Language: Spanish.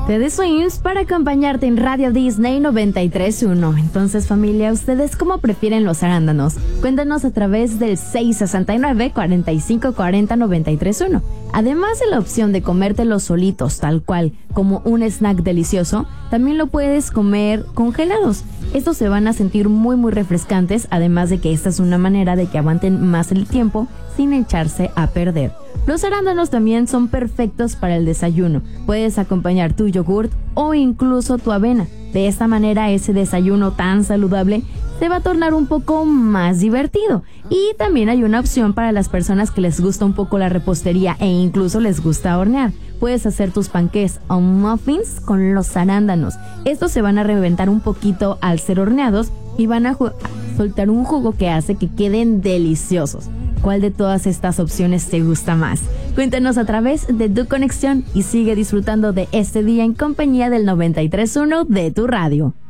Teddy Swims para acompañarte en Radio Disney 93.1. Entonces, familia, ¿ustedes cómo prefieren los arándanos? Cuéntanos a través del 669-4540-93.1. Además de la opción de comértelos solitos, tal cual, como un snack delicioso, también lo puedes comer congelados. Estos se van a sentir muy muy refrescantes, además de que esta es una manera de que aguanten más el tiempo sin echarse a perder. Los arándanos también son perfectos para el desayuno. Puedes acompañar tu yogurt o incluso tu avena. De esta manera ese desayuno tan saludable se va a tornar un poco más divertido. Y también hay una opción para las personas que les gusta un poco la repostería e incluso les gusta hornear. Puedes hacer tus panqués o muffins con los arándanos. Estos se van a reventar un poquito al ser horneados y van a soltar un jugo que hace que queden deliciosos. ¿Cuál de todas estas opciones te gusta más? Cuéntanos a través de Tu Conexión y sigue disfrutando de este día en compañía del 93.1 de tu radio.